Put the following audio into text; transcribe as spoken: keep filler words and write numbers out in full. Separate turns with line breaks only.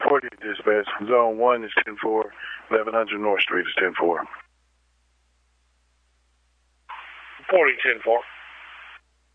forty dispatch. Zone one is ten four. eleven hundred North Street is ten four.
forty ten four.